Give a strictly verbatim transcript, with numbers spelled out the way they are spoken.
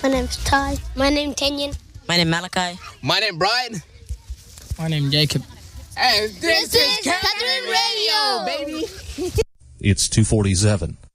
My name's Ty. My name's Kenyon. My name Malachi. My name Brian. My name Jacob. And this, This is Catherine Radio, baby. It's two forty-seven.